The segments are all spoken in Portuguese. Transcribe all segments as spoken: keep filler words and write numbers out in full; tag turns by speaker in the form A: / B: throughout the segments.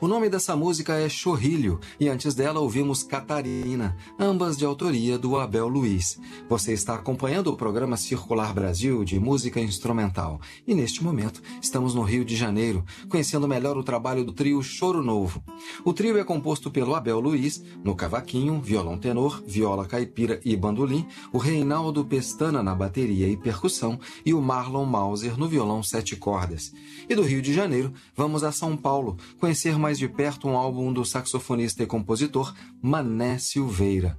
A: O nome dessa música é Chorrilho e antes dela ouvimos Catarina, ambas de autoria do Abel Luiz. Você está acompanhando o programa Circular Brasil de música instrumental e neste momento estamos no Rio de Janeiro, conhecendo melhor o trabalho do trio Choro Novo. O trio é composto pelo Abel Luiz, no cavaquinho, violão tenor, viola caipira e bandolim, o Reinaldo Pestana na bateria e percussão e o Marlon Mauser no violão sete cordas. E do Rio de Janeiro, vamos a São Paulo, conhecer mais de perto um álbum do saxofonista e compositor Mané Silveira.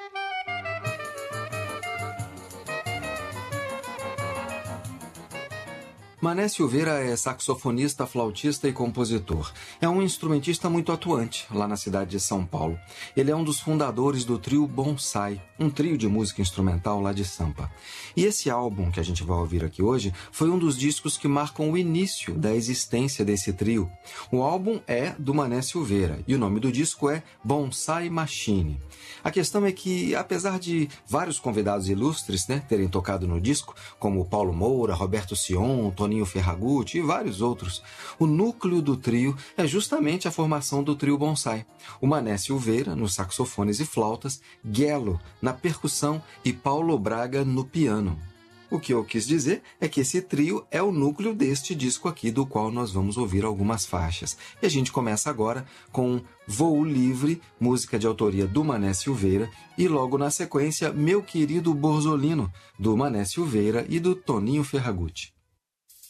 A: Mané Silveira é saxofonista, flautista e compositor. É um instrumentista muito atuante lá na cidade de São Paulo. Ele é um dos fundadores do trio Bonsai, um trio de música instrumental lá de Sampa. E esse álbum que a gente vai ouvir aqui hoje foi um dos discos que marcam o início da existência desse trio. O álbum é do Mané Silveira e o nome do disco é Bonsai Machine. A questão é que, apesar de vários convidados ilustres, né, terem tocado no disco, como Paulo Moura, Roberto Sion, Toninho Ferragutti e vários outros, o núcleo do trio é justamente a formação do trio Bonsai. O Mané Silveira nos saxofones e flautas, Guelo na percussão e Paulo Braga no piano. O que eu quis dizer é que esse trio é o núcleo deste disco aqui, do qual nós vamos ouvir algumas faixas. E a gente começa agora com Voo Livre, música de autoria do Mané Silveira, e logo na sequência, Meu Querido Borzolino, do Mané Silveira e do Toninho Ferragutti.